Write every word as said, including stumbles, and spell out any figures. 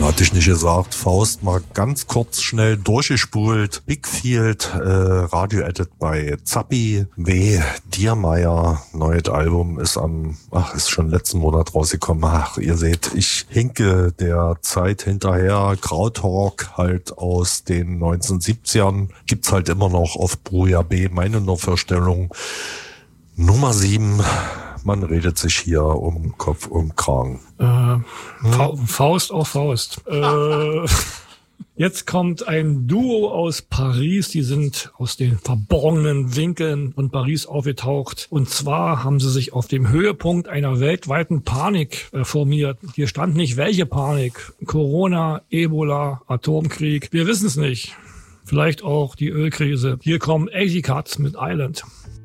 Hatte ich nicht gesagt. Faust mal ganz kurz schnell durchgespult. Bigfield, äh, Radio-Edit bei Zappi. W. Diermeier. Neues Album ist am, ach, ist schon letzten Monat rausgekommen. Ach, ihr seht, ich hinke der Zeit hinterher. Krauthawk halt aus den neunzehnhundertsiebzigern. Gibt's halt immer noch auf Bruja B. Meine Vorstellung. Nummer sieben. Man redet sich hier um Kopf, um Kragen. Äh, hm? Faust auf Faust. Äh, jetzt kommt ein Duo aus Paris. Die sind aus den verborgenen Winkeln von Paris aufgetaucht. Und zwar haben sie sich auf dem Höhepunkt einer weltweiten Panik äh, formiert. Hier stand nicht, welche Panik. Corona, Ebola, Atomkrieg. Wir wissen es nicht. Vielleicht auch die Ölkrise. Hier kommen Easy Cuts mit Island.